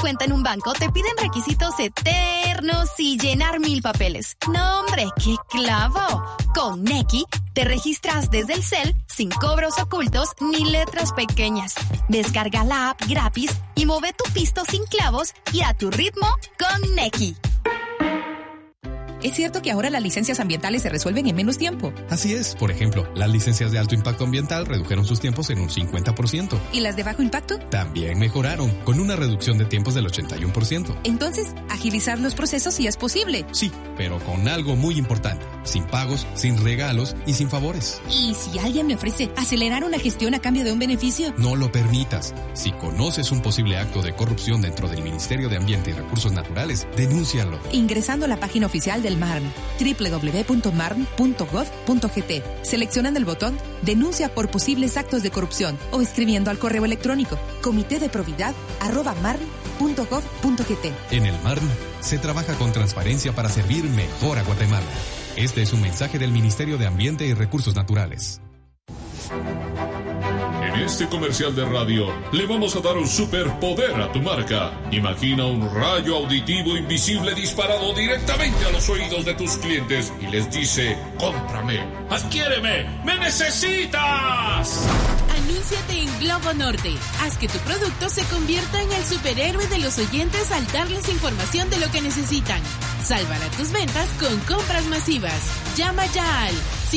cuenta en un banco te piden requisitos eternos y llenar 1000 papeles. ¡No, hombre, qué clavo! Con Nequi te registras desde el cel sin cobros ocultos ni letras pequeñas. Descarga la app gratis y mueve tu pisto sin clavos y a tu ritmo con Nequi. ¿Es cierto que ahora las licencias ambientales se resuelven en menos tiempo? Así es. Por ejemplo, las licencias de alto impacto ambiental redujeron sus tiempos en un 50%. ¿Y las de bajo impacto? También mejoraron, con una reducción de tiempos del 81%. Entonces, agilizar los procesos sí es posible. Sí, pero con algo muy importante. Sin pagos, sin regalos y sin favores. ¿Y si alguien me ofrece acelerar una gestión a cambio de un beneficio? No lo permitas. Si conoces un posible acto de corrupción dentro del Ministerio de Ambiente y Recursos Naturales, denúncialo. Ingresando a la página oficial del MARN, www.marn.gov.gt, seleccionando el botón Denuncia por posibles actos de corrupción o escribiendo al correo electrónico comitédeprobidad@marn.gov.gt. En el MARN se trabaja con transparencia para servir mejor a Guatemala. Este es un mensaje del Ministerio de Ambiente y Recursos Naturales. En este comercial de radio le vamos a dar un superpoder a tu marca. Imagina un rayo auditivo invisible disparado directamente a los oídos de tus clientes y les dice: cómprame, adquiéreme, me necesitas. Anúnciate en Globo Norte. Haz que tu producto se convierta en el superhéroe de los oyentes al darles información de lo que necesitan. Salvará tus ventas con compras masivas. Llama ya al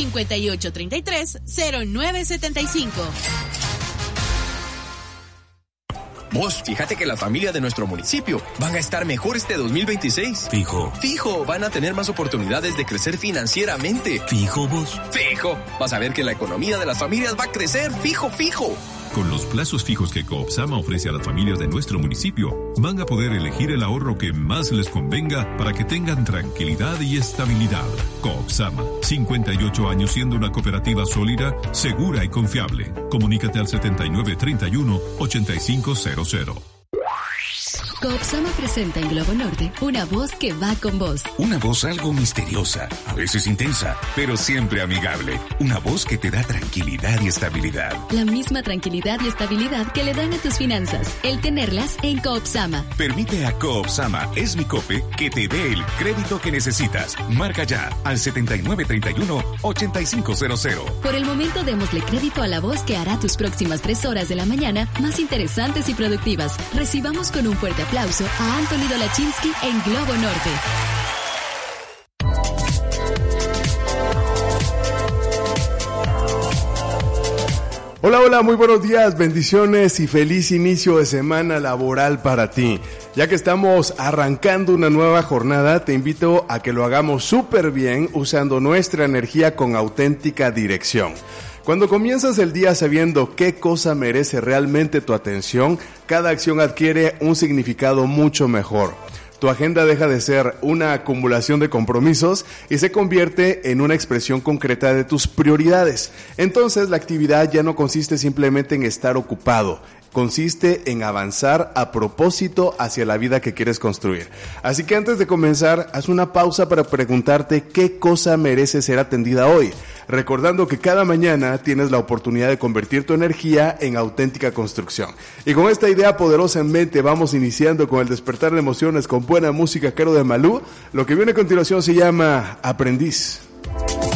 5833-0975. Vos, fíjate que la familia de nuestro municipio van a estar mejor este 2026. Fijo. Fijo, van a tener más oportunidades de crecer financieramente. Fijo, vos. Fijo, vas a ver que la economía de las familias va a crecer. Fijo, fijo. Con los plazos fijos que Coopsama ofrece a las familias de nuestro municipio, van a poder elegir el ahorro que más les convenga para que tengan tranquilidad y estabilidad. Coopsama, 58 años siendo una cooperativa sólida, segura y confiable. Comunícate al 7931-8500. Coopsama presenta en Globo Norte una voz que va con vos. Una voz algo misteriosa, a veces intensa, pero siempre amigable. Una voz que te da tranquilidad y estabilidad. La misma tranquilidad y estabilidad que le dan a tus finanzas, el tenerlas en Coopsama. Permite a Coopsama Esmicope que te dé el crédito que necesitas. Marca ya al 7931-8500. Por el momento démosle crédito a la voz que hará tus próximas 3 horas de la mañana más interesantes y productivas. Recibamos con un fuerte aplauso a Anthony Dolachinsky en Globo Norte. Hola, hola, muy buenos días, bendiciones y feliz inicio de semana laboral para ti. Ya que estamos arrancando una nueva jornada, te invito a que lo hagamos súper bien usando nuestra energía con auténtica dirección. Cuando comienzas el día sabiendo qué cosa merece realmente tu atención, cada acción adquiere un significado mucho mejor. Tu agenda deja de ser una acumulación de compromisos y se convierte en una expresión concreta de tus prioridades. Entonces la actividad ya no consiste simplemente en estar ocupado, consiste en avanzar a propósito hacia la vida que quieres construir. Así que antes de comenzar, haz una pausa para preguntarte qué cosa merece ser atendida hoy, recordando que cada mañana tienes la oportunidad de convertir tu energía en auténtica construcción. Y con esta idea poderosa en mente, vamos iniciando con el despertar de emociones con buena música, Caro de Malú. Lo que viene a continuación se llama Aprendiz.